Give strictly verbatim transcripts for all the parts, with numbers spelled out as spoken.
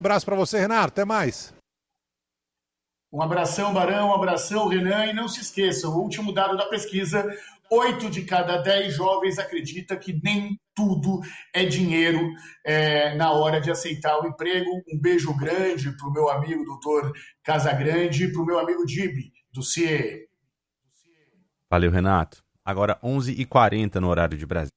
Abraço para você, Renato. Até mais. Um abração, Barão, um abração, Renan. E não se esqueçam, o último dado da pesquisa, oito de cada dez jovens acreditam que nem tudo é dinheiro é, na hora de aceitar o emprego. Um beijo grande para o meu amigo doutor Casagrande e para o meu amigo Dibi, do C I E. Valeu, Renato. Agora onze e quarenta no horário de Brasília.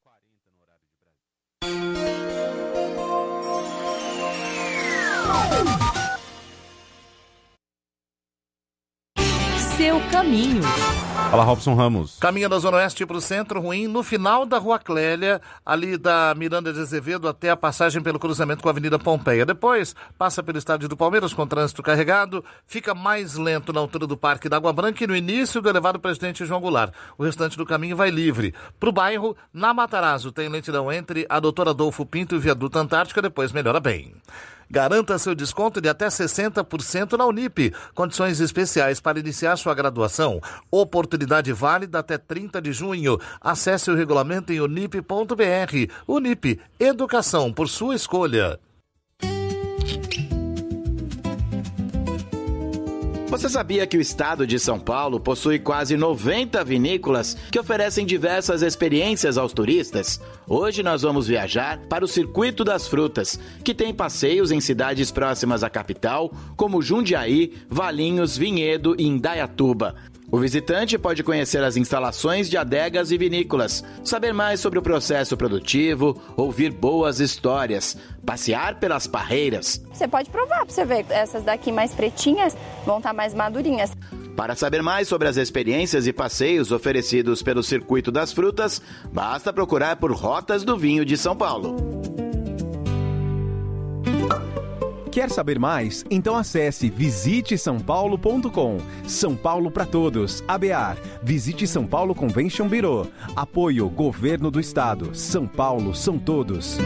Seu caminho. Fala, Robson Ramos. Caminho da Zona Oeste para o centro, ruim, no final da Rua Clélia, ali da Miranda de Azevedo até a passagem pelo cruzamento com a Avenida Pompeia. Depois, passa pelo estádio do Palmeiras com trânsito carregado, fica mais lento na altura do Parque da Água Branca e no início do elevado Presidente João Goulart. O restante do caminho vai livre. Para o bairro, na Matarazzo, tem lentidão entre a Doutor Adolfo Pinto e o Viaduto Antártica, depois melhora bem. Garanta seu desconto de até sessenta por cento na Unip. Condições especiais para iniciar sua graduação. Oportunidade válida até trinta de junho. Acesse o regulamento em unip ponto b r. Unip, educação por sua escolha. Você sabia que o estado de São Paulo possui quase noventa vinícolas que oferecem diversas experiências aos turistas? Hoje nós vamos viajar para o Circuito das Frutas, que tem passeios em cidades próximas à capital, como Jundiaí, Valinhos, Vinhedo e Indaiatuba. O visitante pode conhecer as instalações de adegas e vinícolas, saber mais sobre o processo produtivo, ouvir boas histórias, passear pelas parreiras. Você pode provar para você ver, essas daqui mais pretinhas vão estar mais madurinhas. Para saber mais sobre as experiências e passeios oferecidos pelo Circuito das Frutas, basta procurar por Rotas do Vinho de São Paulo. Quer saber mais? Então acesse visite são paulo ponto com. São Paulo para todos. A B A R. Visite São Paulo Convention Bureau. Apoio Governo do Estado. São Paulo são todos.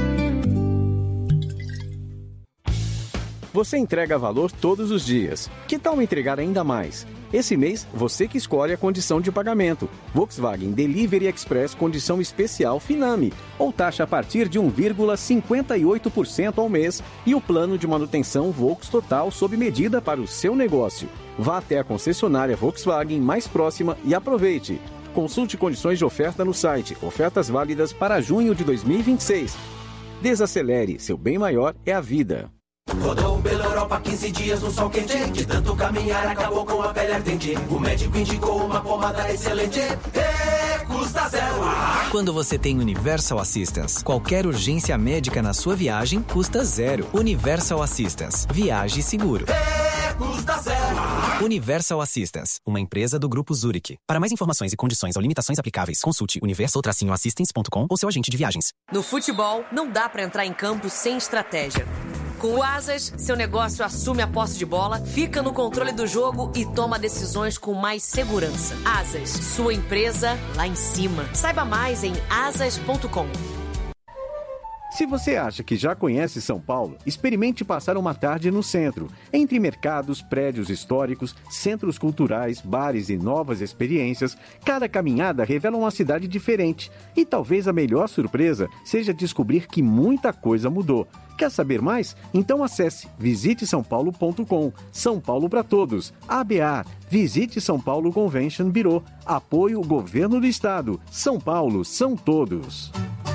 Você entrega valor todos os dias. Que tal entregar ainda mais? Esse mês, você que escolhe a condição de pagamento. Volkswagen Delivery Express condição especial Finame, ou taxa a partir de um vírgula cinquenta e oito por cento ao mês e o plano de manutenção Volks Total sob medida para o seu negócio. Vá até a concessionária Volkswagen mais próxima e aproveite. Consulte condições de oferta no site. Ofertas válidas para junho de dois mil e vinte e seis. Desacelere, seu bem maior é a vida. Rodou pela Europa quinze dias no sol quente. De tanto caminhar acabou com a pele ardente. O médico indicou uma pomada excelente. E custa zero. Quando você tem Universal Assistance, qualquer urgência médica na sua viagem custa zero. Universal Assistance. Viaje seguro. E custa zero. Universal Assistance, uma empresa do Grupo Zurich. Para mais informações e condições ou limitações aplicáveis, consulte universal assistance ponto com ou seu agente de viagens. No futebol, não dá para entrar em campo sem estratégia. Com o Asas, seu negócio assume a posse de bola, fica no controle do jogo e toma decisões com mais segurança. Asas, sua empresa lá em cima. Saiba mais em asas ponto com. Se você acha que já conhece São Paulo, experimente passar uma tarde no centro, entre mercados, prédios históricos, centros culturais, bares e novas experiências. Cada caminhada revela uma cidade diferente e talvez a melhor surpresa seja descobrir que muita coisa mudou. Quer saber mais? Então acesse visite são paulo ponto com. São Paulo para todos. A B A R. Visite São Paulo Convention Bureau. Apoio Governo do Estado. São Paulo são todos.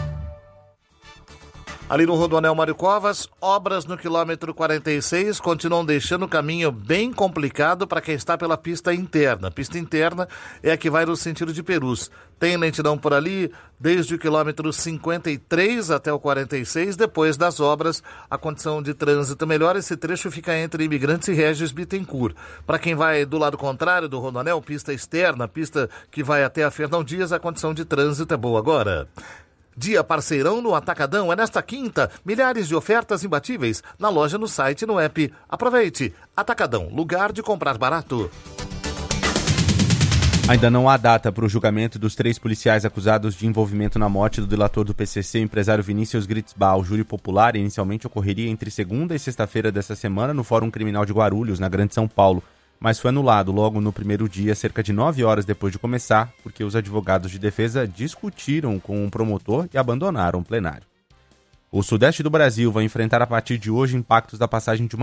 Ali no Rodoanel Mário Covas, obras no quilômetro quarenta e seis continuam deixando o caminho bem complicado para quem está pela pista interna. A pista interna é a que vai no sentido de Perus. Tem lentidão por ali desde o quilômetro cinquenta e três até o quarenta e seis. Depois das obras, a condição de trânsito melhora. Esse trecho fica entre Imigrantes e Régis Bittencourt. Para quem vai do lado contrário do Rodoanel, pista externa, pista que vai até a Fernão Dias, a condição de trânsito é boa agora. Dia parceirão no Atacadão é nesta quinta. Milhares de ofertas imbatíveis na loja, no site e no app. Aproveite. Atacadão, lugar de comprar barato. Ainda não há data para o julgamento dos três policiais acusados de envolvimento na morte do delator do P C C, o empresário Vinícius Gritzbach. O júri popular inicialmente ocorreria entre segunda e sexta-feira dessa semana no Fórum Criminal de Guarulhos, na Grande São Paulo, mas foi anulado logo no primeiro dia, cerca de nove horas depois de começar, porque os advogados de defesa discutiram com o promotor e abandonaram o plenário. O sudeste do Brasil vai enfrentar a partir de hoje impactos da passagem de uma